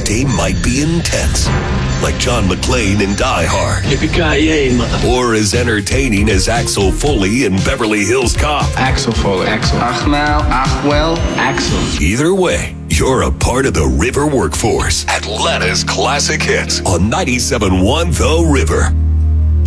day might be intense, like John McClane in Die Hard. Yippee-ki-yay, mother... Or as entertaining as Axel Foley in Beverly Hills Cop. Axel Foley. Axel. Achmel, Achwell, Axel. Either way, you're a part of the River workforce. Atlanta's classic hits on 97.1 The River.